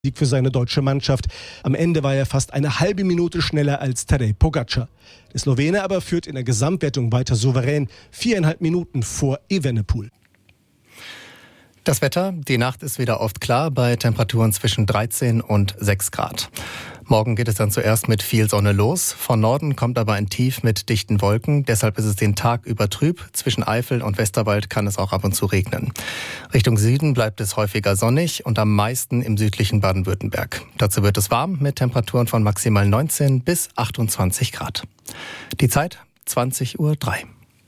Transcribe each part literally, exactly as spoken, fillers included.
Sieg für seine deutsche Mannschaft. Am Ende war er fast eine halbe Minute schneller als Tadej Pogačar. Der Slowene aber führt in der Gesamtwertung weiter souverän, viereinhalb Minuten vor Evenepoel. Das Wetter, die Nacht ist wieder oft klar bei Temperaturen zwischen dreizehn und sechs Grad. Morgen geht es dann zuerst mit viel Sonne los. Von Norden kommt aber ein Tief mit dichten Wolken. Deshalb ist es den Tag über trüb. Zwischen Eifel und Westerwald kann es auch ab und zu regnen. Richtung Süden bleibt es häufiger sonnig und am meisten im südlichen Baden-Württemberg. Dazu wird es warm mit Temperaturen von maximal neunzehn bis achtundzwanzig Grad. Die Zeit zwanzig Uhr drei.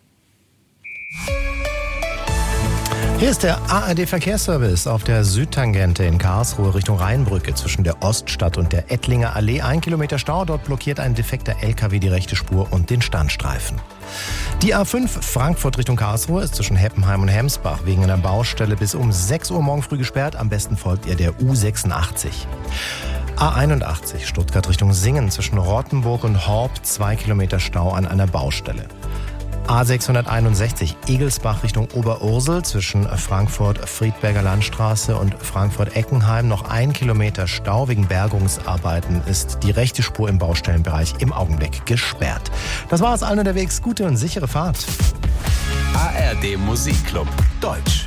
Hier ist der A R D-Verkehrsservice auf der Südtangente in Karlsruhe Richtung Rheinbrücke zwischen der Oststadt und der Ettlinger Allee. Ein Kilometer Stau, dort blockiert ein defekter L K W die rechte Spur und den Standstreifen. Die A fünf Frankfurt Richtung Karlsruhe ist zwischen Heppenheim und Hemsbach wegen einer Baustelle bis um sechs Uhr morgen früh gesperrt. Am besten folgt ihr der U sechsundachtzig. A einundachtzig Stuttgart Richtung Singen zwischen Rottenburg und Horb, zwei Kilometer Stau an einer Baustelle. A sechshunderteinundsechzig Egelsbach Richtung Oberursel zwischen Frankfurt-Friedberger Landstraße und Frankfurt-Eckenheim noch ein Kilometer Stau. Wegen Bergungsarbeiten ist die rechte Spur im Baustellenbereich im Augenblick gesperrt. Das war es allen unterwegs. Gute und sichere Fahrt. A R D Musikclub Deutsch.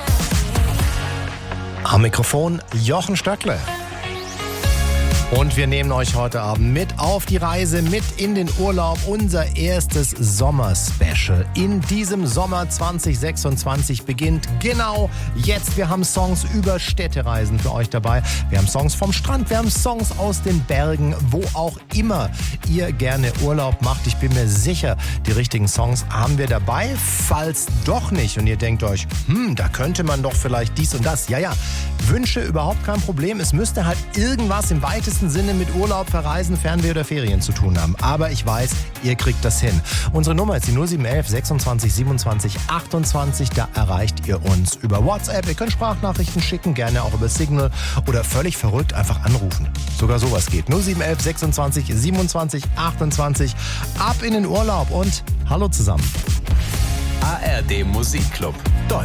Am Mikrofon Jochen Stöckle. Und wir nehmen euch heute Abend mit auf die Reise, mit in den Urlaub. Unser erstes Sommer-Special in diesem Sommer zwanzig sechsundzwanzig beginnt genau jetzt. Wir haben Songs über Städtereisen für euch dabei. Wir haben Songs vom Strand, wir haben Songs aus den Bergen, wo auch immer ihr gerne Urlaub macht. Ich bin mir sicher, die richtigen Songs haben wir dabei. Falls doch nicht und ihr denkt euch, hm, da könnte man doch vielleicht dies und das. Ja, ja, Wünsche überhaupt kein Problem. Es müsste halt irgendwas im weitesten Sinne mit Urlaub, Verreisen, Fernweh oder Ferien zu tun haben. Aber ich weiß, ihr kriegt das hin. Unsere Nummer ist die null sieben eins eins sechsundzwanzig siebenundzwanzig achtundzwanzig. Da erreicht ihr uns über WhatsApp. Ihr könnt Sprachnachrichten schicken, gerne auch über Signal oder völlig verrückt einfach anrufen. Sogar sowas geht. null sieben eins eins sechsundzwanzig siebenundzwanzig achtundzwanzig. Ab in den Urlaub und hallo zusammen. A R D Musikclub Deutsch.